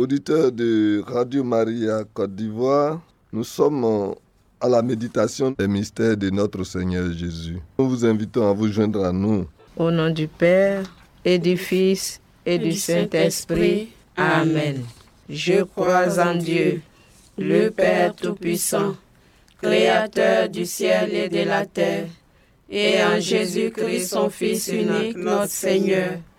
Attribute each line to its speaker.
Speaker 1: auditeurs de Radio Maria Côte d'Ivoire. Nous sommes à la méditation des mystères de notre Seigneur Jésus. Nous vous invitons à vous joindre à nous.
Speaker 2: Au nom du Père et du Fils et du Saint-Esprit. Amen. Je crois en Dieu, le Père Tout-Puissant, Créateur du ciel et de la terre, et en Jésus-Christ, son Fils unique, notre Seigneur,